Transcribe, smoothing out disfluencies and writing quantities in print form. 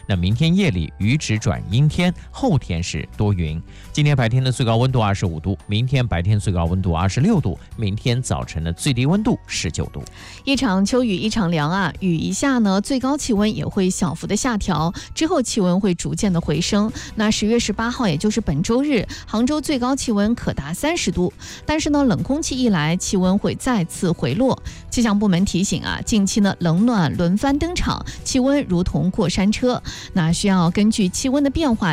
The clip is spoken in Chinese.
那明天夜里雨止转阴天，后天是多云。今天白天的最高温度25度，明天白天最高温度26度，明天早晨的最低温度19度。 一场秋雨一场凉啊，雨一下呢，最高气温也会小幅的下调，之后气温会逐渐的回升。那10月18号，也就是本周日，杭州最高气温可达30度，但是呢，冷空气一来，气温会再次回落。气象部门提醒啊，近期呢冷暖轮番登场，气温如同过山车，那需要根据气温的变化